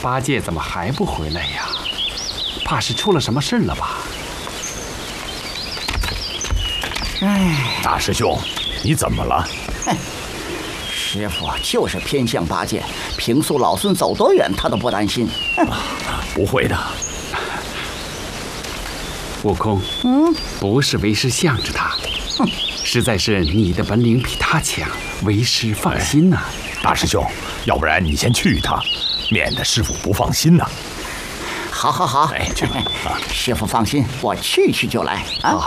八戒怎么还不回来呀？怕是出了什么事了吧？ 哎， 大师兄，你怎么了？ 师傅就是偏向八戒，平素老孙走多远他都不担心。 不会的。 悟空，不是为师向着他，实在是你的本领比他强，为师放心呐。 大师兄，要不然你先去一趟，免得师傅不放心呐。 好， 哎，去吧。 师傅放心，我去就来啊。